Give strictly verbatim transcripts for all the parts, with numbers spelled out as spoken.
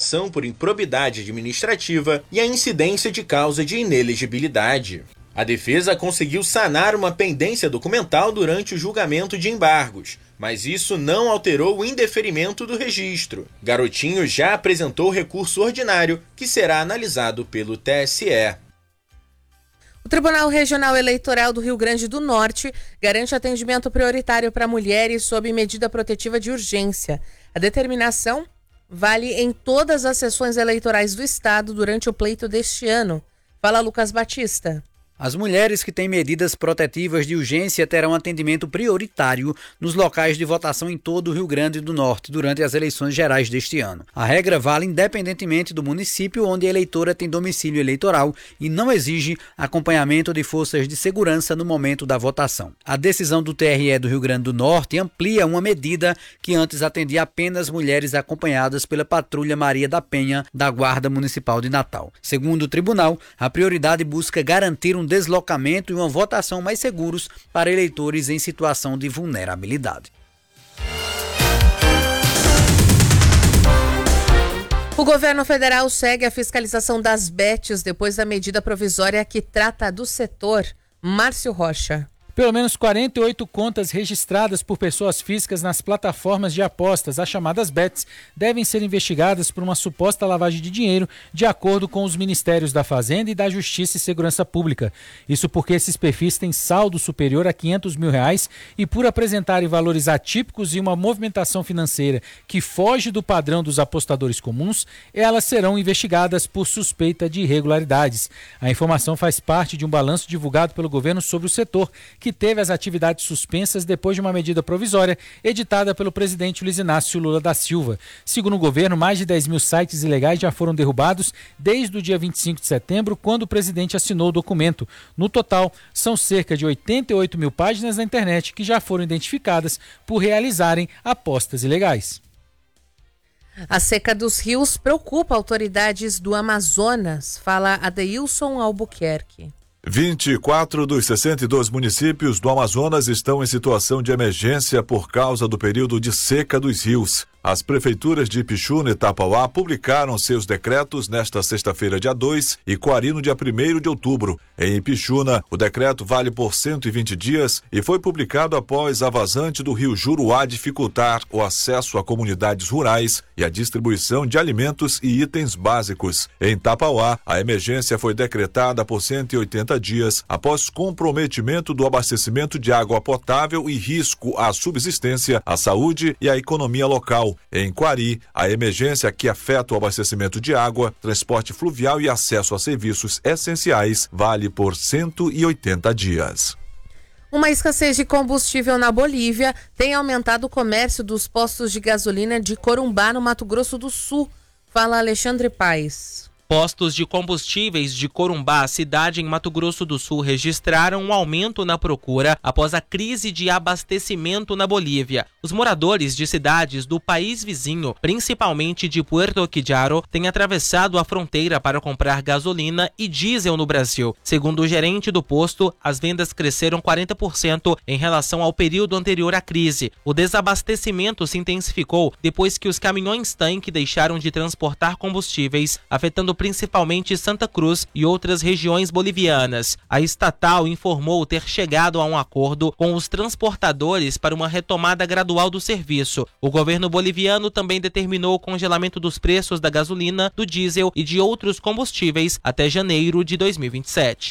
condenação por improbidade administrativa e a incidência de causa de inelegibilidade. A defesa conseguiu sanar uma pendência documental durante o julgamento de embargos, mas isso não alterou o indeferimento do registro. Garotinho já apresentou recurso ordinário, que será analisado pelo T S E. O Tribunal Regional Eleitoral do Rio Grande do Norte garante atendimento prioritário para mulheres sob medida protetiva de urgência. A determinação vale em todas as sessões eleitorais do estado durante o pleito deste ano. Fala, Lucas Batista. As mulheres que têm medidas protetivas de urgência terão atendimento prioritário nos locais de votação em todo o Rio Grande do Norte durante as eleições gerais deste ano. A regra vale independentemente do município onde a eleitora tem domicílio eleitoral e não exige acompanhamento de forças de segurança no momento da votação. A decisão do T R E do Rio Grande do Norte amplia uma medida que antes atendia apenas mulheres acompanhadas pela Patrulha Maria da Penha da Guarda Municipal de Natal. Segundo o tribunal, a prioridade busca garantir um deslocamento e uma votação mais seguros para eleitores em situação de vulnerabilidade. O governo federal segue a fiscalização das bets depois da medida provisória que trata do setor. Márcio Rocha. Pelo menos quarenta e oito contas registradas por pessoas físicas nas plataformas de apostas, as chamadas bets, devem ser investigadas por uma suposta lavagem de dinheiro, de acordo com os Ministérios da Fazenda e da Justiça e Segurança Pública. Isso porque esses perfis têm saldo superior a quinhentos mil reais e por apresentarem valores atípicos e uma movimentação financeira que foge do padrão dos apostadores comuns, elas serão investigadas por suspeita de irregularidades. A informação faz parte de um balanço divulgado pelo governo sobre o setor, que que teve as atividades suspensas depois de uma medida provisória editada pelo presidente Luiz Inácio Lula da Silva. Segundo o governo, mais de dez mil sites ilegais já foram derrubados desde o dia vinte e cinco de setembro, quando o presidente assinou o documento. No total, são cerca de oitenta e oito mil páginas na internet que já foram identificadas por realizarem apostas ilegais. A seca dos rios preocupa autoridades do Amazonas, fala Adeilson Albuquerque. vinte e quatro dos sessenta e dois municípios do Amazonas estão em situação de emergência por causa do período de seca dos rios. As prefeituras de Ipixuna e Tapauá publicaram seus decretos nesta sexta-feira, dia dois, e Coari no dia primeiro de outubro. Em Ipixuna, o decreto vale por cento e vinte dias e foi publicado após a vazante do rio Juruá dificultar o acesso a comunidades rurais e a distribuição de alimentos e itens básicos. Em Tapauá, a emergência foi decretada por cento e oitenta dias após comprometimento do abastecimento de água potável e risco à subsistência, à saúde e à economia local. Em Coari, a emergência que afeta o abastecimento de água, transporte fluvial e acesso a serviços essenciais vale por cento e oitenta dias. Uma escassez de combustível na Bolívia tem aumentado o comércio dos postos de gasolina de Corumbá, no Mato Grosso do Sul. Fala Alexandre Paes. Postos de combustíveis de Corumbá, cidade em Mato Grosso do Sul, registraram um aumento na procura após a crise de abastecimento na Bolívia. Os moradores de cidades do país vizinho, principalmente de Puerto Quijaro, têm atravessado a fronteira para comprar gasolina e diesel no Brasil. Segundo o gerente do posto, as vendas cresceram quarenta por cento em relação ao período anterior à crise. O desabastecimento se intensificou depois que os caminhões-tanque deixaram de transportar combustíveis, afetando principalmente Santa Cruz e outras regiões bolivianas. A estatal informou ter chegado a um acordo com os transportadores para uma retomada gradual do serviço. O governo boliviano também determinou o congelamento dos preços da gasolina, do diesel e de outros combustíveis até janeiro de dois mil e vinte e sete.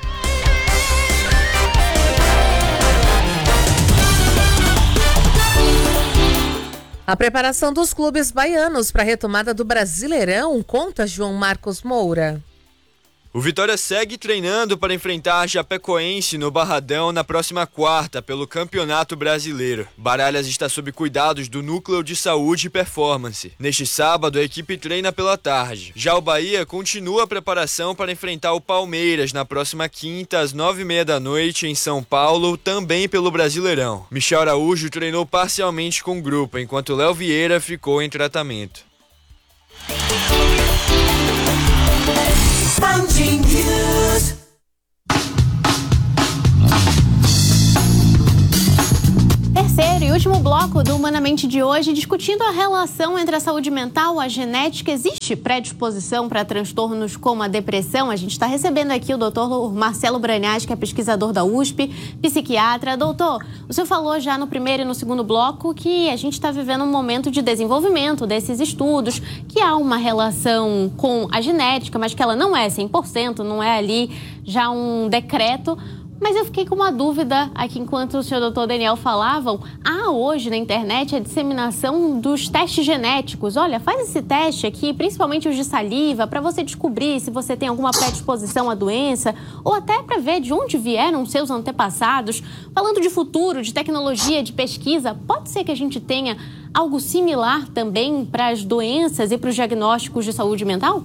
A preparação dos clubes baianos para a retomada do Brasileirão, conta João Marcos Moura. O Vitória segue treinando para enfrentar a Chapecoense no Barradão na próxima quarta pelo Campeonato Brasileiro. Baralhas está sob cuidados do Núcleo de Saúde e Performance. Neste sábado, a equipe treina pela tarde. Já o Bahia continua a preparação para enfrentar o Palmeiras na próxima quinta, às nove e meia da noite, em São Paulo, também pelo Brasileirão. Michel Araújo treinou parcialmente com o grupo, enquanto Léo Vieira ficou em tratamento. Terceiro e último bloco bloco do Humanamente de hoje, discutindo a relação entre a saúde mental e a genética. Existe predisposição para transtornos como a depressão? A gente está recebendo aqui o doutor Marcelo Branias, que é pesquisador da U S P, psiquiatra. Doutor, o senhor falou já no primeiro e no segundo bloco que a gente está vivendo um momento de desenvolvimento desses estudos, que há uma relação com a genética, mas que ela não é cem por cento, não é ali já um decreto. Mas eu fiquei com uma dúvida aqui enquanto o senhor doutor Daniel falavam. Há hoje na internet a disseminação dos testes genéticos. Olha, faz esse teste aqui, principalmente os de saliva, para você descobrir se você tem alguma predisposição à doença ou até para ver de onde vieram seus antepassados. Falando de futuro, de tecnologia, de pesquisa, pode ser que a gente tenha algo similar também para as doenças e para os diagnósticos de saúde mental?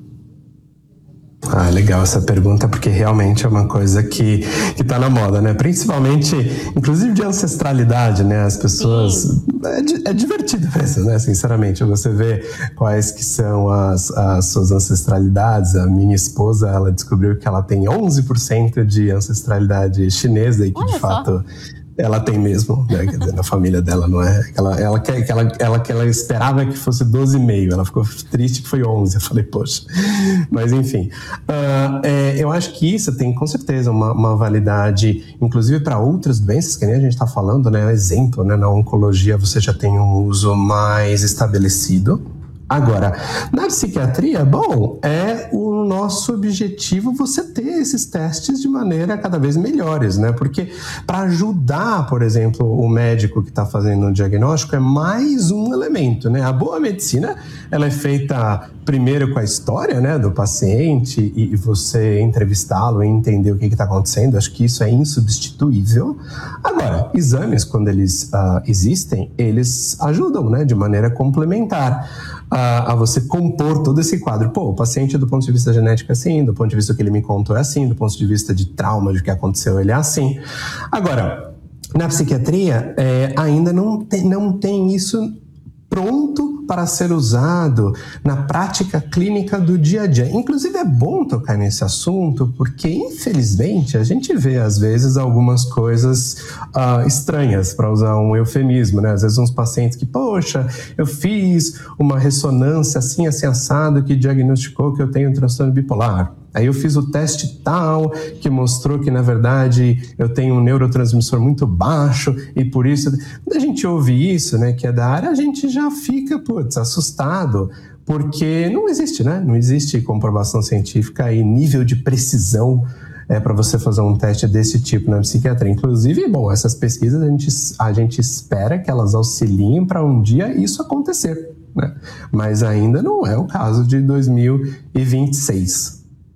Ah, legal essa pergunta, porque realmente é uma coisa que, que tá na moda, né? Principalmente, inclusive de ancestralidade, né? As pessoas... É, é divertido mesmo, né? Sinceramente, você vê quais que são as, as suas ancestralidades. A minha esposa, ela descobriu que ela tem onze por cento de ancestralidade chinesa e que, Olha de fato... Só. Ela tem mesmo, né? Quer dizer, na família dela, não é? Ela, ela, ela, ela, ela, ela esperava que fosse doze vírgula cinco, ela ficou triste que foi onze. Eu falei, poxa. Mas, enfim. Uh, é, eu acho que isso tem, com certeza, uma, uma validade, inclusive para outras doenças, que nem a gente está falando, né? Exemplo, né? Na oncologia você já tem um uso mais estabelecido. Agora, na psiquiatria, bom, é o nosso objetivo você ter esses testes de maneira cada vez melhores, né? Porque para ajudar, por exemplo, o médico que está fazendo o diagnóstico é mais um elemento, né? A boa medicina, ela é feita primeiro com a história, né, do paciente e, e você entrevistá-lo e entender o que está acontecendo. Acho que isso é insubstituível. Agora, exames, quando eles uh, existem, eles ajudam, né, de maneira complementar. A, a você compor todo esse quadro. Pô, o paciente do ponto de vista genético é assim, do ponto de vista que ele me contou é assim, do ponto de vista de trauma, de que aconteceu, ele é assim. Agora, na psiquiatria, é, ainda não tem, não tem isso pronto para ser usado na prática clínica do dia a dia. Inclusive, é bom tocar nesse assunto, porque, infelizmente, a gente vê, às vezes, algumas coisas uh, estranhas, para usar um eufemismo, né? Às vezes, uns pacientes que, poxa, eu fiz uma ressonância assim, assim, assado, que diagnosticou que eu tenho um transtorno bipolar. Aí eu fiz o teste tal, que mostrou que, na verdade, eu tenho um neurotransmissor muito baixo e por isso... Quando a gente ouve isso, né, que é da área, a gente já fica, putz, assustado, porque não existe, né? Não existe comprovação científica e nível de precisão é, para você fazer um teste desse tipo na psiquiatria. Inclusive, bom, essas pesquisas a gente, a gente espera que elas auxiliem para um dia isso acontecer, né? Mas ainda não é o caso de dois mil e vinte e seis.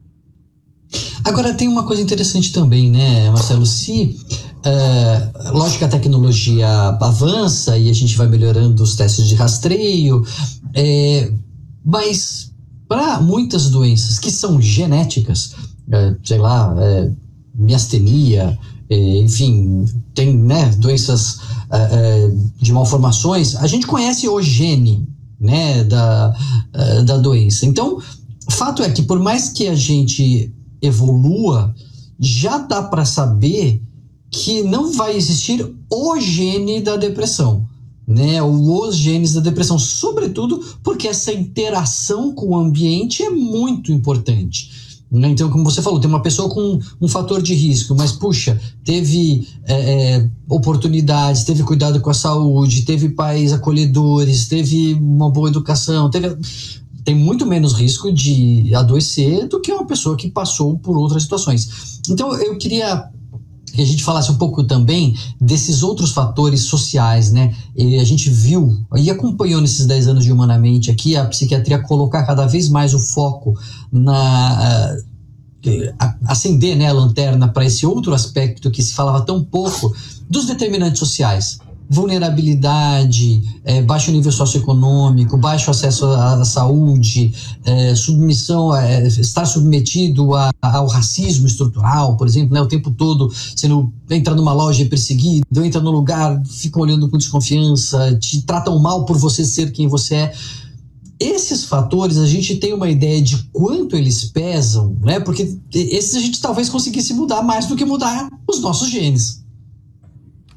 Agora, tem uma coisa interessante também, né, Marcelo? Se, uh, lógico que a tecnologia avança e a gente vai melhorando os testes de rastreio, é, mas para muitas doenças que são genéticas, é, sei lá, é, miastenia, é, enfim, tem, né, doenças é, de malformações, a gente conhece o gene, né, da, da doença. Então, o fato é que por mais que a gente evolua, já dá para saber que não vai existir o gene da depressão, né? Ou os genes da depressão, sobretudo porque essa interação com o ambiente é muito importante, né? Então, como você falou, tem uma pessoa com um fator de risco, mas puxa, teve é, é, oportunidades, teve cuidado com a saúde, teve pais acolhedores, teve uma boa educação, teve... tem muito menos risco de adoecer do que uma pessoa que passou por outras situações. Então, eu queria que a gente falasse um pouco também desses outros fatores sociais, né? E a gente viu e acompanhou nesses dez anos de Humanamente aqui a psiquiatria colocar cada vez mais o foco na... Uh, acender, né, a lanterna para esse outro aspecto que se falava tão pouco, dos determinantes sociais. Vulnerabilidade, é, baixo nível socioeconômico, baixo acesso à, à saúde, é, submissão, é, estar submetido a, ao racismo estrutural, por exemplo, né, o tempo todo sendo, entra numa loja e perseguido, entra no lugar, ficam olhando com desconfiança, te tratam mal por você ser quem você é. Esses fatores, a gente tem uma ideia de quanto eles pesam, né? Porque esses a gente talvez conseguisse mudar mais do que mudar os nossos genes.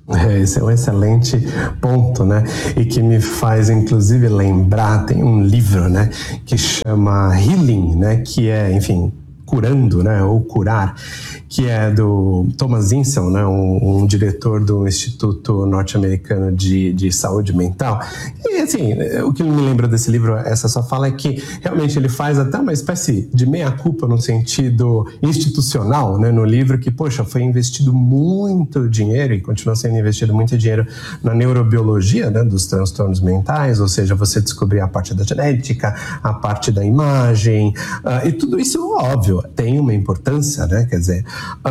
É, esse é um excelente ponto, né? E que me faz, inclusive, lembrar, tem um livro, né, que chama Healing, né, que é, enfim, curando, né, ou curar, que é do Thomas Insel, né, um, um diretor do Instituto Norte-Americano de, de Saúde Mental. E, assim, o que me lembra desse livro, essa só fala, é que realmente ele faz até uma espécie de meia-culpa no sentido institucional, né, no livro, que, poxa, foi investido muito dinheiro e continua sendo investido muito dinheiro na neurobiologia, né, dos transtornos mentais, ou seja, você descobrir a parte da genética, a parte da imagem, uh, e tudo isso, óbvio, tem uma importância, né, quer dizer,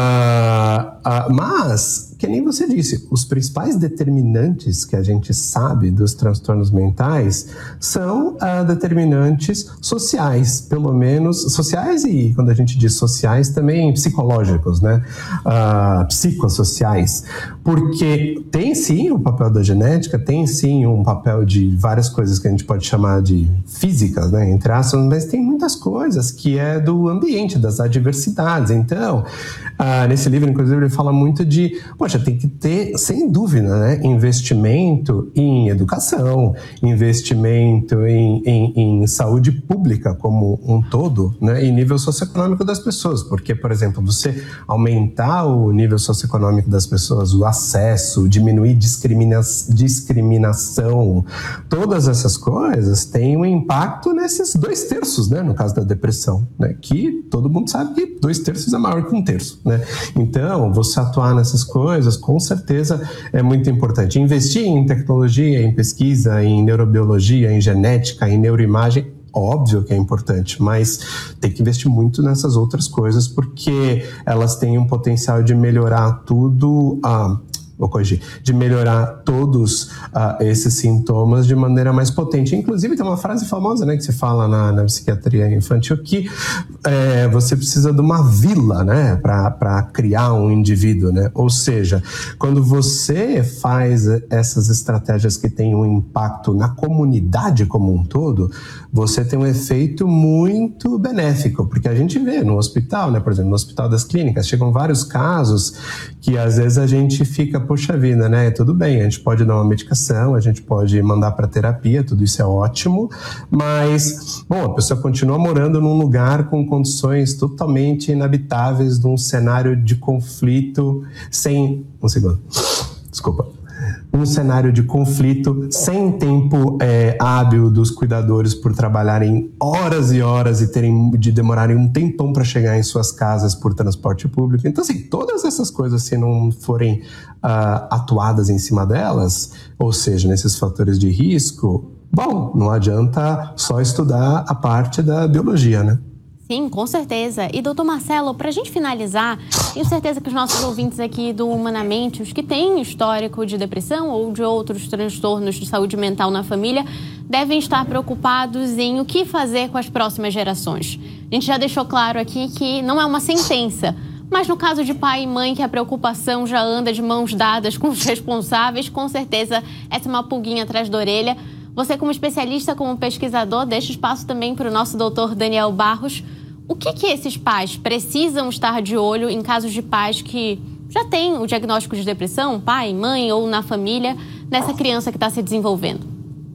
uh, uh, mas, que nem você disse, os principais determinantes que a gente sabe dos transtornos mentais são uh, determinantes sociais, pelo menos sociais, e quando a gente diz sociais, também psicológicos, né, uh, psicossociais, porque tem sim o papel da genética, tem sim um papel de várias coisas que a gente pode chamar de físicas, né, entre aspas, mas tem muitas coisas que é do ambiente, das adversidades. Então, uh, nesse livro, inclusive, ele fala muito de, poxa, tem que ter, sem dúvida, né, investimento em educação, investimento em, em, em saúde pública como um todo, né, e nível socioeconômico das pessoas, porque, por exemplo, você aumentar o nível socioeconômico das pessoas, o acesso, diminuir discrimina discriminação, todas essas coisas têm um impacto nesses dois terços, né, no caso da depressão, né, que todo mundo sabe que dois terços é maior que um terço, né? Então, você atuar nessas coisas, com certeza, é muito importante. Investir em tecnologia, em pesquisa, em neurobiologia, em genética, em neuroimagem, óbvio que é importante, mas tem que investir muito nessas outras coisas, porque elas têm um potencial de melhorar tudo, ah, vou corrigir, de melhorar todos uh, esses sintomas de maneira mais potente. Inclusive, tem uma frase famosa, né, que se fala na, na psiquiatria infantil, que é, você precisa de uma vila, né, para criar um indivíduo, né? Ou seja, quando você faz essas estratégias que têm um impacto na comunidade como um todo, você tem um efeito muito benéfico, porque a gente vê no hospital, né, por exemplo, no Hospital das Clínicas, chegam vários casos que às vezes a gente fica, poxa vida, né, tudo bem, a gente pode dar uma medicação, a gente pode mandar para terapia, tudo isso é ótimo, mas, bom, a pessoa continua morando num lugar com condições totalmente inabitáveis, num cenário de conflito sem... Um segundo, desculpa. Um cenário de conflito, sem tempo é, hábil dos cuidadores por trabalharem horas e horas e terem de demorarem um tempão para chegar em suas casas por transporte público. Então, assim, todas essas coisas, se não forem uh, atuadas em cima delas, ou seja, nesses fatores de risco, bom, não adianta só estudar a parte da biologia, né? Sim, com certeza. E, doutor Marcelo, para a gente finalizar, tenho certeza que os nossos ouvintes aqui do Humanamente, os que têm histórico de depressão ou de outros transtornos de saúde mental na família, devem estar preocupados em o que fazer com as próximas gerações. A gente já deixou claro aqui que não é uma sentença, mas no caso de pai e mãe, que a preocupação já anda de mãos dadas com os responsáveis, com certeza essa é uma pulguinha atrás da orelha. Você, como especialista, como pesquisador, deixa espaço também para o nosso doutor Daniel Barros. O que que esses pais precisam estar de olho em casos de pais que já têm o diagnóstico de depressão, pai, mãe ou na família, nessa criança que está se desenvolvendo?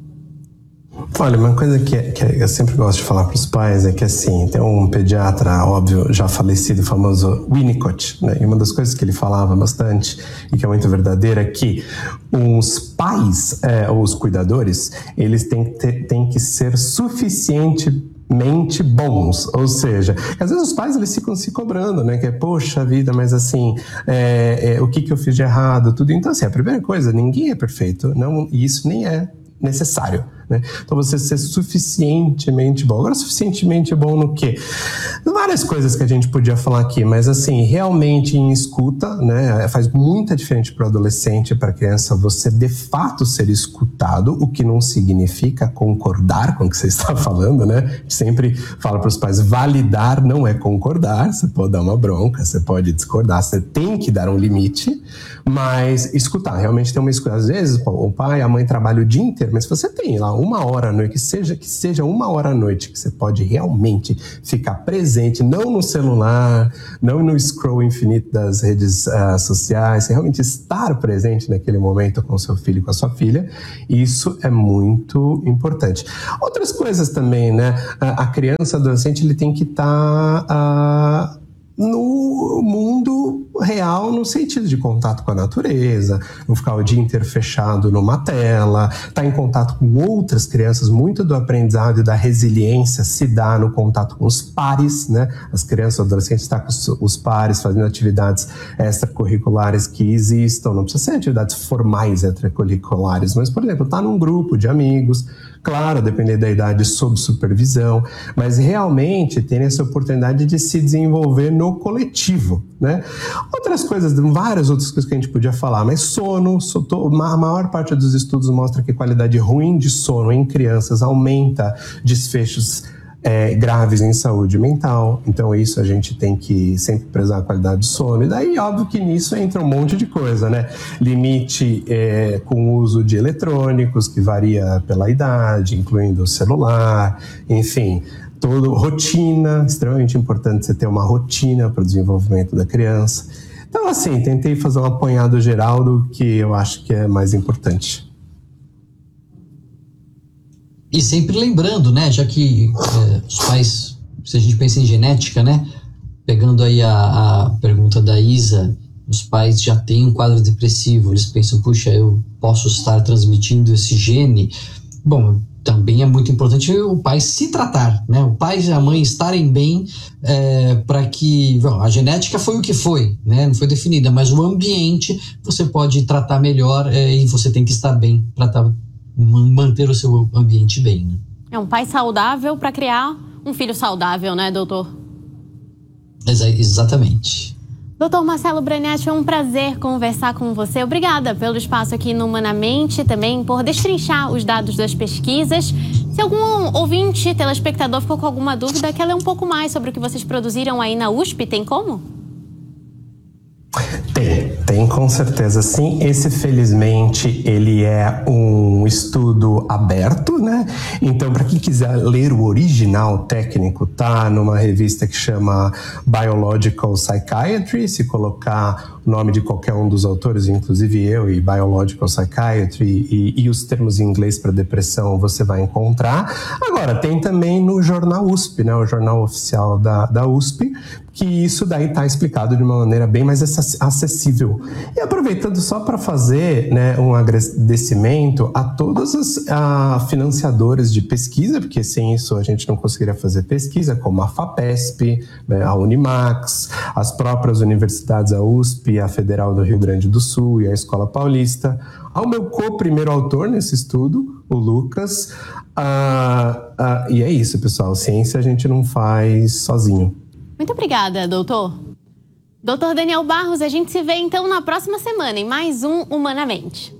Olha, uma coisa que, que eu sempre gosto de falar para os pais é que, assim, tem um pediatra, óbvio, já falecido, famoso Winnicott, né? E uma das coisas que ele falava bastante, e que é muito verdadeira, é que os pais, é, ou os cuidadores, eles têm que, ter, têm que ser suficiente mente bons, ou seja, às vezes os pais eles ficam se cobrando, né, que é, poxa vida, mas assim, é, é, o que que eu fiz de errado, tudo. Então, assim, a primeira coisa, ninguém é perfeito, não, e isso nem é necessário, né? Então você ser suficientemente bom. Agora, suficientemente bom no quê? Várias coisas que a gente podia falar aqui, mas assim, realmente em escuta, né? Faz muita diferença para o adolescente, para a criança, você de fato ser escutado, o que não significa concordar com o que você está falando, né? A gente sempre fala para os pais, validar não é concordar, você pode dar uma bronca, você pode discordar, você tem que dar um limite, mas escutar, realmente tem uma escuta. Às vezes, o pai, a mãe trabalham o dia inteiro, mas você tem lá uma hora à noite, que seja, que seja uma hora à noite que você pode realmente ficar presente, não no celular, não no scroll infinito das redes uh, sociais, realmente estar presente naquele momento com seu filho e com a sua filha, isso é muito importante. Outras coisas também, né? A, a criança, adolescente, ele tem que estar... Tá, uh, no mundo real, no sentido de contato com a natureza, não ficar o dia inteiro fechado numa tela, estar em contato com outras crianças. Muito do aprendizado e da resiliência se dá no contato com os pares, né? As crianças, adolescentes estão com os, os pares, fazendo atividades extracurriculares que existam, não precisa ser atividades formais extracurriculares, mas, por exemplo, estar num grupo de amigos, claro, dependendo da idade, sob supervisão, mas realmente ter essa oportunidade de se desenvolver no coletivo, né? Outras coisas, várias outras coisas que a gente podia falar, mas sono, a maior parte dos estudos mostra que a qualidade ruim de sono em crianças aumenta desfechos É, graves em saúde mental, então isso a gente tem que sempre prezar a qualidade do sono. E daí, óbvio que nisso entra um monte de coisa, né? Limite é, com o uso de eletrônicos, que varia pela idade, incluindo o celular, enfim, toda rotina, extremamente importante você ter uma rotina para o desenvolvimento da criança. Então, assim, tentei fazer um apanhado geral do que eu acho que é mais importante. E sempre lembrando, né, já que é, os pais, se a gente pensa em genética, né, pegando aí a, a pergunta da Isa, os pais já têm um quadro depressivo, eles pensam, puxa, eu posso estar transmitindo esse gene. Bom, também é muito importante o pai se tratar, né, o pai e a mãe estarem bem é, para que, bom, a genética foi o que foi, né, não foi definida, mas o ambiente você pode tratar melhor é, e você tem que estar bem para estar manter o seu ambiente bem, né? É um pai saudável para criar um filho saudável, né, doutor? Exa- exatamente. Doutor Marcelo Braniati, foi um prazer conversar com você. Obrigada pelo espaço aqui no Humanamente, também por destrinchar os dados das pesquisas. Se algum ouvinte, telespectador, ficou com alguma dúvida, quer ler um pouco mais sobre o que vocês produziram aí na U S P, tem como? Tem, tem com certeza sim. Esse, felizmente, ele é um estudo aberto, né? Então, para quem quiser ler o original técnico, tá numa revista que chama Biological Psychiatry. Se colocar o nome de qualquer um dos autores, inclusive eu e Biological Psychiatry e, e os termos em inglês para depressão, você vai encontrar. Agora, tem também no jornal U S P, né? O jornal oficial da, da U S P, que isso daí está explicado de uma maneira bem mais acessível. E aproveitando só para fazer, né, um agradecimento a todos os a, financiadores de pesquisa, porque sem isso a gente não conseguiria fazer pesquisa, como a FAPESP, né, a Unimax, as próprias universidades, a U S P, a Federal do Rio Grande do Sul e a Escola Paulista, ao meu co-primeiro autor nesse estudo, o Lucas. Ah, ah, e é isso, pessoal. Ciência a gente não faz sozinho. Muito obrigada, doutor. Doutor Daniel Barros, a gente se vê então na próxima semana em mais um Humanamente.